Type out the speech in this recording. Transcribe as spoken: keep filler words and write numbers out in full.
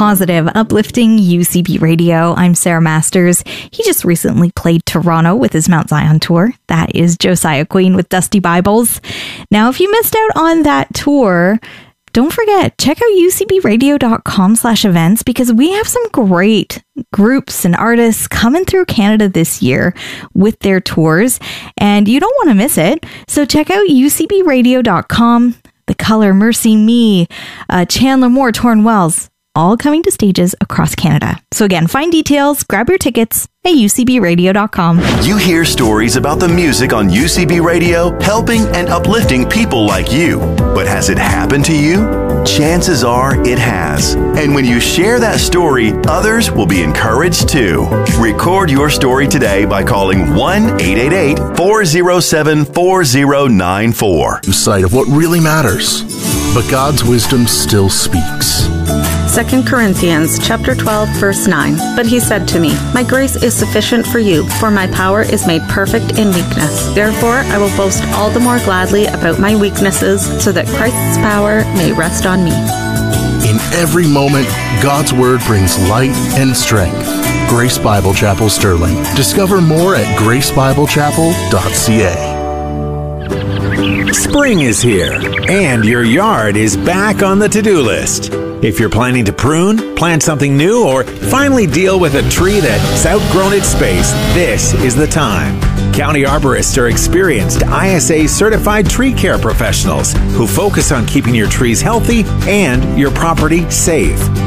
positive, uplifting U C B Radio. I'm Sarah Masters. He just recently played Toronto with his Mount Zion tour. That is Josiah Queen with Dusty Bibles. Now, if you missed out on that tour, don't forget, check out ucbradio.com slash events because we have some great groups and artists coming through Canada this year with their tours, and you don't want to miss it. So check out u c b radio dot com. The Color, Mercy Me, uh, Chandler Moore, Torrin Wells, all coming to stages across Canada. So again, find details, grab your tickets at u c b radio dot com. You hear stories about the music on U C B Radio, helping and uplifting people like you. But has it happened to you? Chances are it has. And when you share that story, others will be encouraged too. Record your story today by calling one eight eight eight, four oh seven, four oh nine four. Lose sight of what really matters. But God's wisdom still speaks. Second Corinthians chapter twelve, verse nine. But he said to me, my grace is sufficient for you, for my power is made perfect in weakness. Therefore, I will boast all the more gladly about my weaknesses, so that Christ's power may rest on me. In every moment, God's Word brings light and strength. Grace Bible Chapel Sterling. Discover more at grace bible chapel dot c a. Spring is here, and your yard is back on the to-do list. If you're planning to prune, plant something new, or finally deal with a tree that's outgrown its space, this is the time. County arborists are experienced I S A-certified tree care professionals who focus on keeping your trees healthy and your property safe.